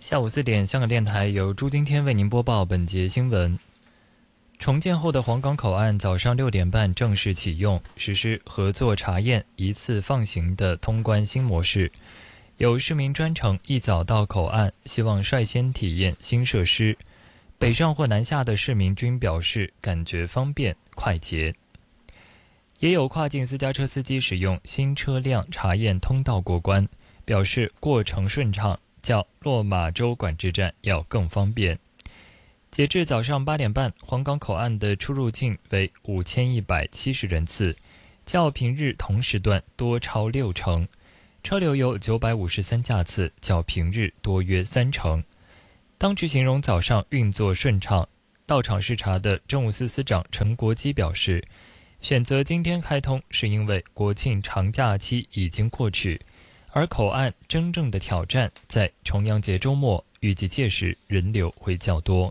下午4点，香港电台由朱今天为您播报本节新闻。重建后的黄岗口岸早上6点半正式启用，实施合作查验、一次放行的通关新模式。有市民专程一早到口岸，希望率先体验新设施。北上或南下的市民均表示感觉方便快捷。也有跨境私家车司机使用新车辆查验通道过关，表示过程顺畅，较落马洲管制站要更方便。截至早上8点半，黄岗口岸的出入境为5170人次，较平日同时段多超6成，车流有953架次，较平日多约3成。当局形容早上运作顺畅。到场视察的政务司司长陈国基表示，选择今天开通是因为国庆长假期已经过去，而口岸真正的挑战在重阳节周末，预计届时人流会较多。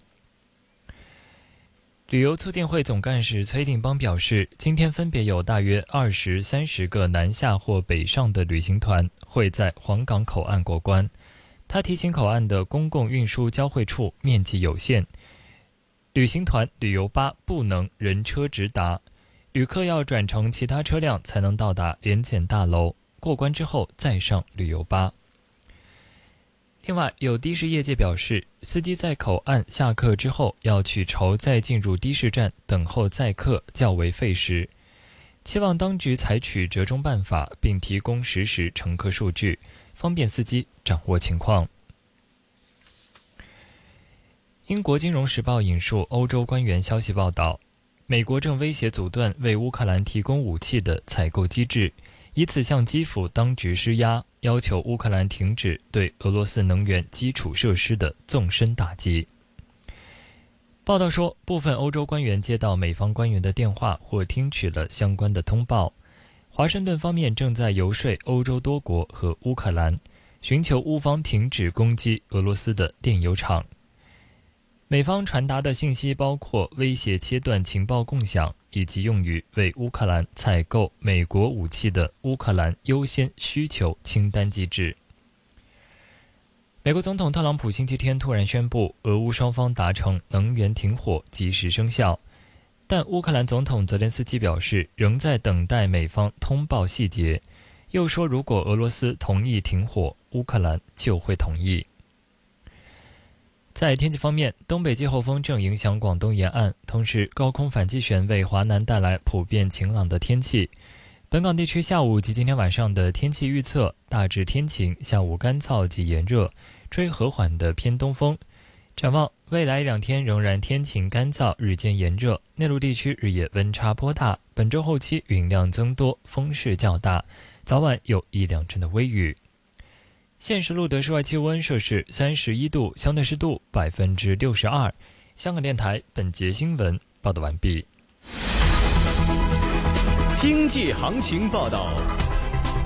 旅游促进会总干事崔定邦表示，今天分别有大约20、30个南下或北上的旅行团会在黄岗口岸过关。他提醒口岸的公共运输交汇处面积有限，旅行团、旅游巴不能人车直达，旅客要转乘其他车辆才能到达联检大楼，过关之后再上旅游巴。另外，有的士业界表示，司机在口岸下客之后要取筹再进入的士站等候载客，较为费时，期望当局采取折中办法，并提供实时乘客数据，方便司机掌握情况。英国金融时报引述欧洲官员消息报道，美国正威胁阻断为乌克兰提供武器的采购机制，以此向基辅当局施压，要求乌克兰停止对俄罗斯能源基础设施的纵深打击。报道说，部分欧洲官员接到美方官员的电话或听取了相关的通报。华盛顿方面正在游说欧洲多国和乌克兰，寻求乌方停止攻击俄罗斯的炼油厂。美方传达的信息包括威胁切断情报共享，以及用于为乌克兰采购美国武器的乌克兰优先需求清单机制。美国总统特朗普星期天突然宣布，俄乌双方达成能源停火，及时生效。但乌克兰总统泽连斯基表示，仍在等待美方通报细节，又说如果俄罗斯同意停火，乌克兰就会同意。在天气方面，东北季候风正影响广东沿岸，同时高空反气旋为华南带来普遍晴朗的天气。本港地区下午及今天晚上的天气预测，大致天晴，下午干燥及炎热，吹和缓的偏东风。展望未来2天仍然天晴干燥，日间炎热，内陆地区日夜温差颇大。本周后期云量增多，风势较大，早晚有1-2阵的微雨。现时录得室外气温摄氏31度，相对湿度62%。香港电台本节新闻报道完毕。 经济行情报道。